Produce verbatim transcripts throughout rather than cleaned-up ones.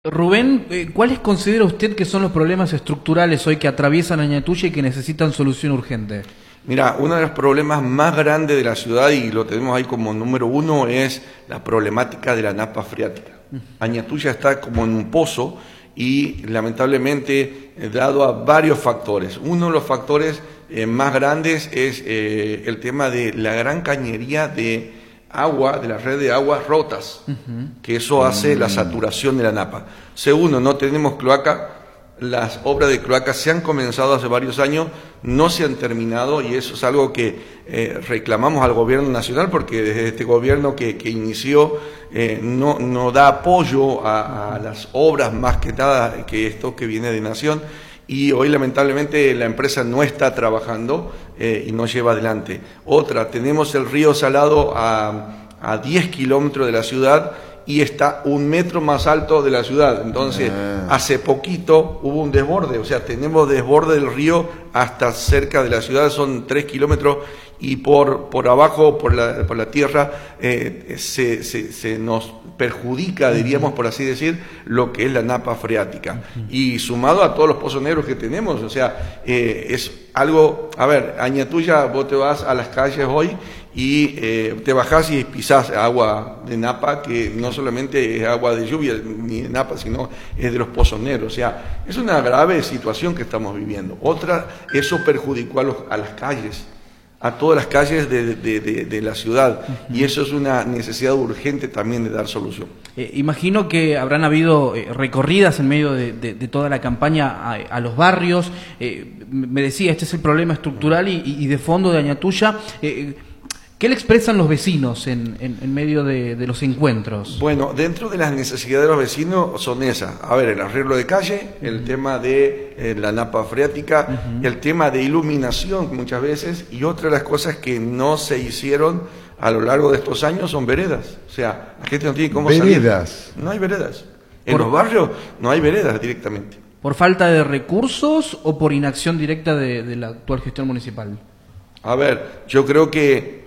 Rubén, eh, ¿cuáles considera usted que son los problemas estructurales hoy que atraviesan Añatuya y que necesitan solución urgente? Mira, uno de los problemas más grandes de la ciudad, y lo tenemos ahí como número uno, es la problemática de la napa freática. Añatuya está como en un pozo y lamentablemente eh, dado a varios factores. Uno de los factores eh, más grandes es eh, el tema de la gran cañería de agua, de la red de aguas rotas, uh-huh. que eso hace la saturación de la napa. Segundo, no tenemos cloaca. Las obras de cloaca se han comenzado hace varios años, no se han terminado, y eso es algo que eh, reclamamos al gobierno nacional, porque desde este gobierno que, que inició eh, no, no da apoyo a, a las obras más que nada que esto que viene de Nación, y hoy lamentablemente la empresa no está trabajando eh, y no lleva adelante. Otra, tenemos el río Salado a, a diez kilómetros de la ciudad, y está un metro más alto de la ciudad. Entonces, ah. hace poquito hubo un desborde, o sea, tenemos desborde del río hasta cerca de la ciudad, son tres kilómetros, y por, por abajo, por la, por la tierra, eh, se, se, se nos perjudica, diríamos por así decir, lo que es la napa freática. Uh-huh. Y sumado a todos los pozos negros que tenemos, o sea, eh, es algo, a ver, Añatuya, vos te vas a las calles hoy y eh, te bajás y pisás agua de napa, que no solamente es agua de lluvia ni de napa, sino es de los pozos negros. O sea, es una grave situación que estamos viviendo. Otra, eso perjudicó a, los, a las calles, a todas las calles de, de, de, de la ciudad, uh-huh. y eso es una necesidad urgente también de dar solución. Eh, imagino que habrán habido eh, recorridas en medio de, de, de toda la campaña a, a los barrios. Eh, me decía, este es el problema estructural y, y de fondo de Añatuya. Eh, ¿Qué le expresan los vecinos en, en, en medio de, de los encuentros? Bueno, dentro de las necesidades de los vecinos son esas. A ver, el arreglo de calle, el uh-huh. tema de eh, la napa freática, uh-huh. el tema de iluminación muchas veces, y otra de las cosas que no se hicieron a lo largo de estos años son veredas. O sea, la gente no tiene cómo salir. ¿Veredas? No hay veredas. En por, los barrios no hay veredas directamente. ¿Por falta de recursos o por inacción directa de, de la actual gestión municipal? A ver, yo creo que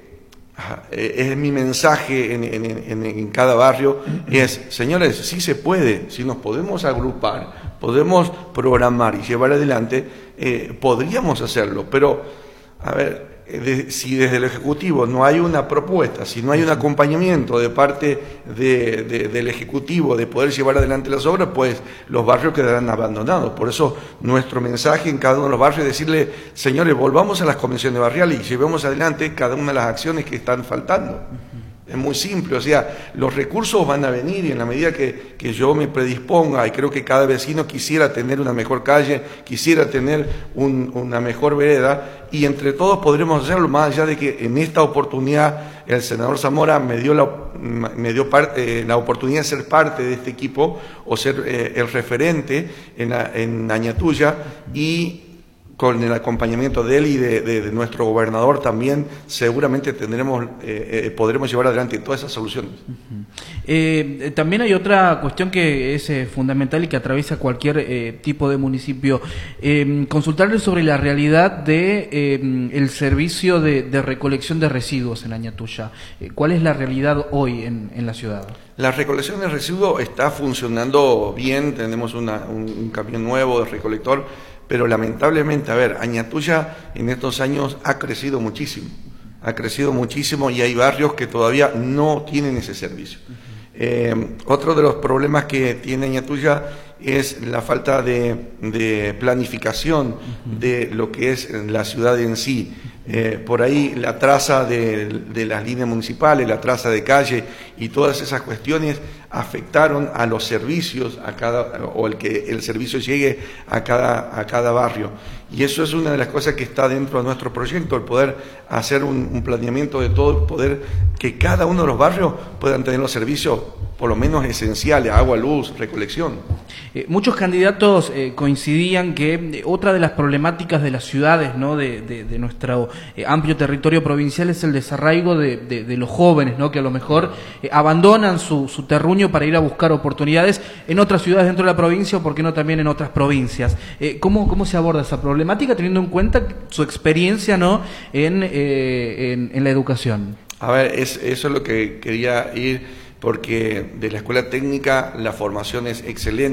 es mi mensaje en, en, en, en cada barrio, es, señores, sí se puede, si nos podemos agrupar, podemos programar y llevar adelante, eh, podríamos hacerlo, pero, a ver, de, si desde el Ejecutivo no hay una propuesta, si no hay un acompañamiento de parte de, de, del Ejecutivo de poder llevar adelante las obras, pues los barrios quedarán abandonados. Por eso nuestro mensaje en cada uno de los barrios es decirle, señores, volvamos a las comisiones barriales y llevemos adelante cada una de las acciones que están faltando. Es muy simple, o sea, los recursos van a venir, y en la medida que, que yo me predisponga, y creo que cada vecino quisiera tener una mejor calle, quisiera tener un, una mejor vereda, y entre todos podremos hacerlo, más allá de que en esta oportunidad el senador Zamora me dio la, me dio parte, eh, la oportunidad de ser parte de este equipo, o ser eh, el referente en, en Añatuya, y con el acompañamiento de él y de, de, de nuestro gobernador también, seguramente tendremos, eh, eh, podremos llevar adelante todas esas soluciones. Uh-huh. eh, también hay otra cuestión que es eh, fundamental y que atraviesa cualquier eh, tipo de municipio. Eh, consultarle sobre la realidad de eh, el servicio de, de recolección de residuos en Añatuya. Eh, ¿Cuál es la realidad hoy en, en la ciudad? La recolección de residuos está funcionando bien, tenemos una, un, un camión nuevo de recolector, pero lamentablemente, a ver, Añatuya en estos años ha crecido muchísimo, ha crecido muchísimo, y hay barrios que todavía no tienen ese servicio. Uh-huh. Eh, otro de los problemas que tiene Añatuya es la falta de, de planificación uh-huh. de lo que es la ciudad en sí. Eh, por ahí la traza de, de las líneas municipales, la traza de calle y todas esas cuestiones afectaron a los servicios, a cada, o el que el servicio llegue a cada, a cada barrio. Y eso es una de las cosas que está dentro de nuestro proyecto, el poder hacer un, un planeamiento de todo, poder que cada uno de los barrios puedan tener los servicios por lo menos esenciales, agua, luz, recolección. Eh, muchos candidatos eh, coincidían que eh, otra de las problemáticas de las ciudades, ¿no?, de, de, de nuestro eh, amplio territorio provincial, es el desarraigo de, de, de los jóvenes, ¿no?, que a lo mejor eh, abandonan su, su terruño para ir a buscar oportunidades en otras ciudades dentro de la provincia, o por qué no también en otras provincias. Eh, ¿cómo, ¿Cómo se aborda esa problemática teniendo en cuenta su experiencia, ¿no?, en, eh, en, en la educación? A ver, es, eso es lo que quería ir porque de la escuela técnica la formación es excelente.